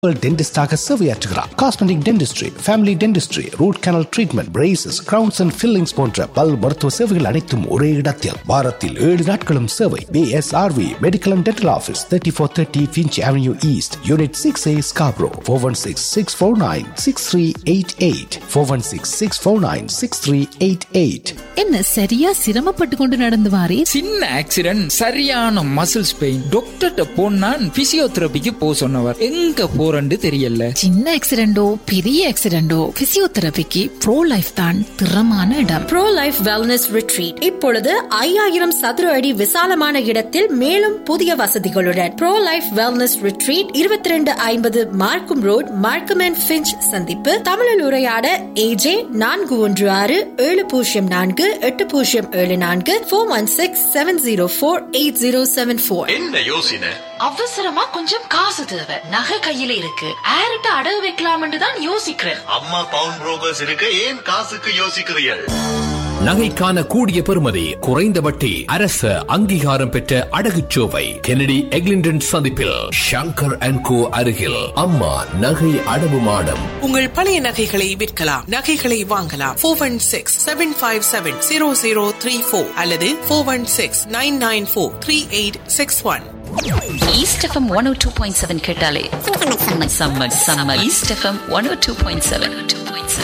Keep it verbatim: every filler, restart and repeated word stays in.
டென்டிஸ்டாக சேவையாற்றுகிறார். Cosmetic dentistry, family dentistry, root canal treatment, braces, crowns and fillings போன்ற பல் மருத்துவ சேவைகள் அனைத்தும் ஒரே இடத்தில். வாரத்தில் ஏழு நாட்களும் சேவை. B S R we medical and dental office, thirty four thirty Finch Avenue East, Unit six A, Scarborough. four one six, six four nine, six three eight eight. four one six, six four nine, six three eight eight. என்ன சரியா சிரமப்பட்டு கொண்டு நடந்து வாரே? சின்ன accident, சரியான muscles pain. டாக்டர்ட்ட போனா பிசியோதெரபிக்கு போ சொன்னவர். எங்க போ தெரியல. சின்ன ஆக்சிடென்டோ பெரிய ஆக்சிடென்டோ பிசியோதெரபிக்கு ப்ரோ லைஃப் தான் திறமான இடம். ப்ரோ லைஃப் வெல்னஸ் ரிட்ரீட் இப்பொழுது ஐயாயிரம் சதுர அடி விசாலமான இடத்தில் மேலும் புதிய வசதிகளுடன். ப்ரோ லைஃப் வெல்னஸ் ரிட்ரீட் இருபத்தி ரெண்டு ஐம்பது மார்க்கம் ரோட், மார்க்கம் அண்ட் ஃபிஞ்ச் சந்திப்பு. தமிழில் உரையாட ஏஜே நான்கு ஒன்று ஆறு ஏழு பூஜ்ஜியம் நான்கு எட்டு பூஜ்ஜியம் ஏழு நான்கு four one six seven zero four eight zero seven four. என்ன யோசனை? அவசரமா கொஞ்சம் காசு தேவை, நகை கையில இருக்கு, ஆர்ட்ட அடகு வைக்கலாம்னு தான் யோசிக்கிறேன். அம்மா பவுன் புரோக்கர்ஸ் இருக்க, ஏன் காசுக்கு யோசிக்கிறீர்கள்? நகைக்கான கூடிய பெறுமதி, குறைந்த வட்டி, அரசு அங்கீகாரம் பெற்ற அடகுச்சோவை கெனடி எக்லிண்டன் சந்திப்பில் ஷங்கர் அண்ட் கோ அருகில் அம்மா நகை அடவு மாடம். உங்கள் பழைய நகைகளை விற்கலாம், நகைகளை வாங்கலாம். Four one six seven five seven zero zero three four அல்லது four one six nine nine four three eight six one. East FM one ஓ டூ பாயிண்ட் செவன் கேட்டாலே summer summer summer east FM one ஓ two point seven.